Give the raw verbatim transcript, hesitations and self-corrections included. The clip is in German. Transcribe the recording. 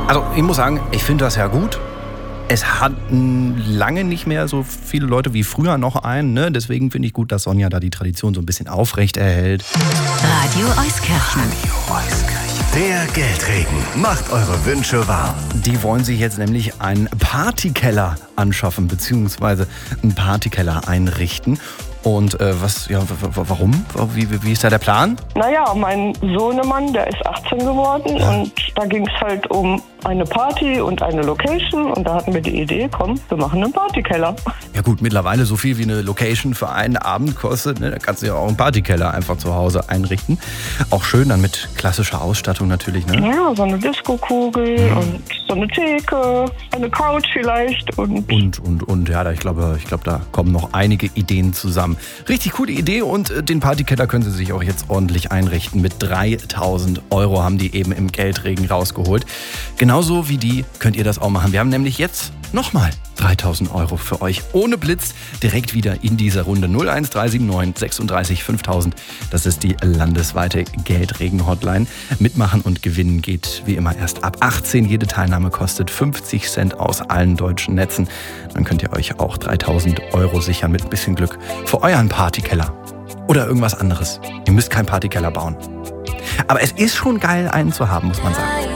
Also ich muss sagen, ich finde das ja gut. Es hat mh, lange nicht mehr so viele Leute wie früher noch einen. Ne? Deswegen finde ich gut, dass Sonja da die Tradition so ein bisschen aufrecht erhält. Radio Euskirchen. Der Geldregen macht eure Wünsche wahr. Die wollen sich jetzt nämlich einen Partykeller anschaffen, beziehungsweise einen Partykeller einrichten. Und äh, was, ja, w- w- warum? Wie, wie, wie ist da der Plan? Naja, mein Sohnemann, der ist achtzehn geworden Ja. und da ging es halt um eine Party und eine Location und da hatten wir die Idee, komm, wir machen einen Partykeller. Ja gut, mittlerweile so viel wie eine Location für einen Abend kostet, ne? Da kannst du ja auch einen Partykeller einfach zu Hause einrichten. Auch schön dann mit klassischer Ausstattung natürlich, ne? Ja, so eine Disco-Kugel Mhm. und so eine Theke, eine Couch vielleicht und... Und, und, und, ja, da- ich glaube, ich glaube, da kommen noch einige Ideen zusammen. Richtig coole Idee und äh, den Partykeller können Sie sich auch jetzt ordentlich einrichten. Mit dreitausend Euro haben die eben im Geldregen rausgeholt. Genauso wie die könnt ihr das auch machen. Wir haben nämlich jetzt nochmal dreitausend Euro für euch. Ohne Blitz direkt wieder in dieser Runde. null eins drei sieben neun sechsunddreißig fünftausend. Das ist die landesweite Geldregen-Hotline. Mitmachen und gewinnen geht wie immer erst ab achtzehn. Jede Teilnahme kostet fünfzig Cent aus allen deutschen Netzen. Dann könnt ihr euch auch dreitausend Euro sichern mit ein bisschen Glück für euren Partykeller. Oder irgendwas anderes. Ihr müsst keinen Partykeller bauen. Aber es ist schon geil, einen zu haben, muss man sagen.